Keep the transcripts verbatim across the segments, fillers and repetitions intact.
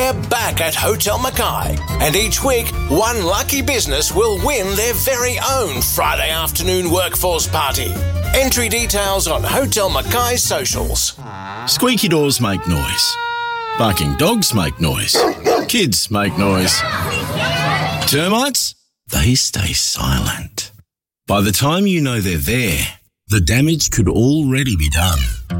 They're back at Hotel Mackay, and each week, one lucky business will win their very own Friday afternoon workforce party. Entry details on Hotel Mackay's socials. Squeaky doors make noise. Barking dogs make noise. Kids make noise. Termites? They stay silent. By the time you know they're there, the damage could already be done.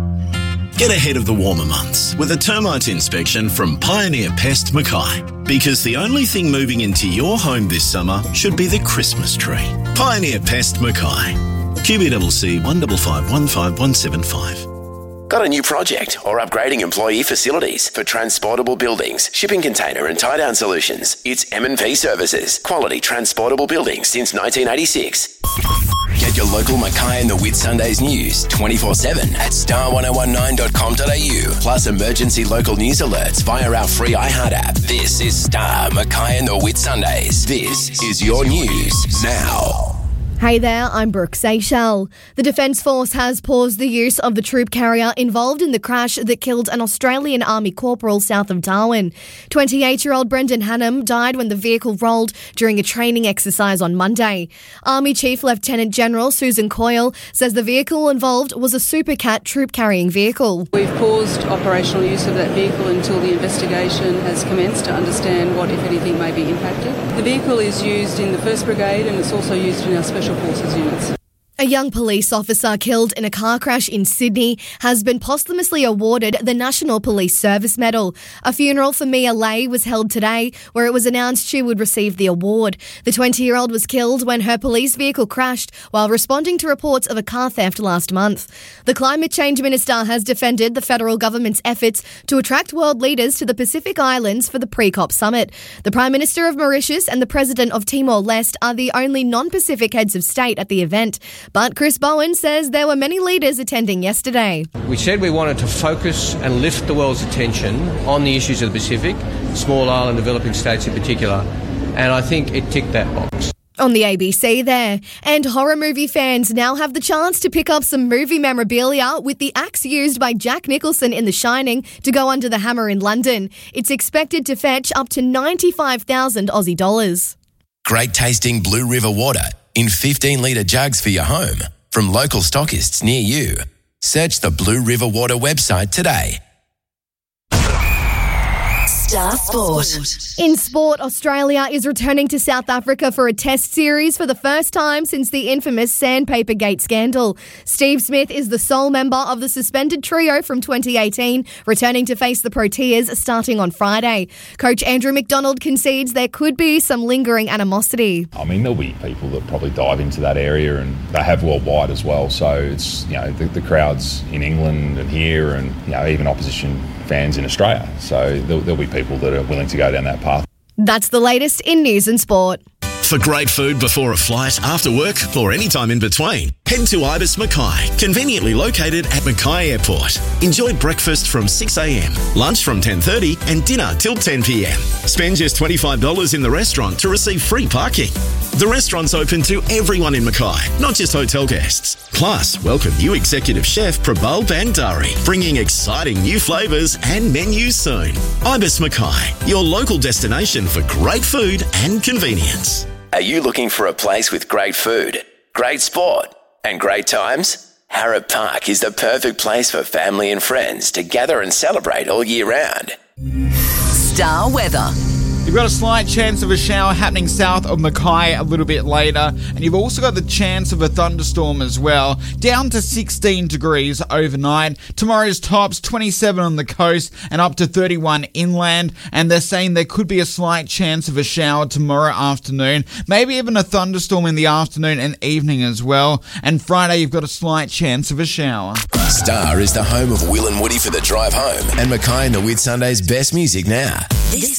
Get ahead of the warmer months with a termite inspection from Pioneer Pest Mackay. Because the only thing moving into your home this summer should be the Christmas tree. Pioneer Pest Mackay. Q B C C one five five one five one seven five. Got a new project or upgrading employee facilities for transportable buildings, shipping container and tie-down solutions? It's M and P Services. Quality transportable buildings since nineteen eighty-six. Get your local Mackay and the Whitsundays news twenty-four seven at star ten nineteen dot com dot a u. Plus emergency local news alerts via our free iHeart app. This is Star Mackay and the Whitsundays. This is your news now. Hey there, I'm Brooke Seychelles. The Defence Force has paused the use of the troop carrier involved in the crash that killed an Australian Army corporal south of Darwin. twenty-eight-year-old Brendan Hannam died when the vehicle rolled during a training exercise on Monday. Army Chief Lieutenant General Susan Coyle says the vehicle involved was a Super Cat troop-carrying vehicle. We've paused operational use of that vehicle until the investigation has commenced to understand what, if anything, may be impacted. The vehicle is used in the first Brigade and it's also used in our Special Forces units. A young police officer killed in a car crash in Sydney has been posthumously awarded the National Police Service Medal. A funeral for Mia Lay was held today, where it was announced she would receive the award. The twenty-year-old was killed when her police vehicle crashed while responding to reports of a car theft last month. The Climate Change Minister has defended the federal government's efforts to attract world leaders to the Pacific Islands for the pre-COP summit. The Prime Minister of Mauritius and the President of Timor-Leste are the only non-Pacific heads of state at the event. But Chris Bowen says there were many leaders attending yesterday. We said we wanted to focus and lift the world's attention on the issues of the Pacific, small island developing states in particular, and I think it ticked that box. On the A B C there. And horror movie fans now have the chance to pick up some movie memorabilia with the axe used by Jack Nicholson in The Shining to go under the hammer in London. It's expected to fetch up to ninety-five thousand Aussie dollars. Great tasting Blue River water in fifteen litre jugs for your home from local stockists near you. Search the Blue River Water website today. Star Sport. In sport, Australia is returning to South Africa for a test series for the first time since the infamous Sandpaper Gate scandal. Steve Smith is the sole member of the suspended trio from twenty eighteen, returning to face the Proteas starting on Friday. Coach Andrew McDonald concedes there could be some lingering animosity. I mean, there'll be people that probably dive into that area, and they have worldwide as well. So it's, you know, the, the crowds in England and here, and, you know, even opposition fans in Australia. So there'll, there'll be people that are willing to go down that path. That's the latest in news and sport. For great food before a flight, after work, or any time in between, head to Ibis Mackay, conveniently located at Mackay Airport. Enjoy breakfast from six a.m, lunch from ten thirty, and dinner till ten p.m. Spend just twenty-five dollars in the restaurant to receive free parking. The restaurant's open to everyone in Mackay, not just hotel guests. Plus, welcome new executive chef Prabal Bandari, bringing exciting new flavours and menus soon. Ibis Mackay, your local destination for great food and convenience. Are you looking for a place with great food, great sport, and great times? Harrop Park is the perfect place for family and friends to gather and celebrate all year round. Star Weather. You've got a slight chance of a shower happening south of Mackay a little bit later, and you've also got the chance of a thunderstorm as well, down to sixteen degrees overnight. Tomorrow's tops twenty-seven on the coast and up to thirty-one inland, and they're saying there could be a slight chance of a shower tomorrow afternoon, maybe even a thunderstorm in the afternoon and evening as well, and Friday you've got a slight chance of a shower. Star is the home of Will and Woody for the drive home, and Mackay and the Whitsundays' best music now. This